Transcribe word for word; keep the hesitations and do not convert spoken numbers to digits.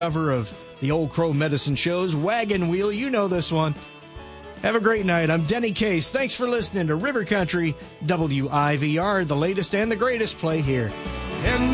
cover of the Old Crow Medicine Show's Wagon Wheel. You know this one. Have a great night. I'm Denny Case. Thanks for listening to River Country W I V R, the latest and the greatest play here. And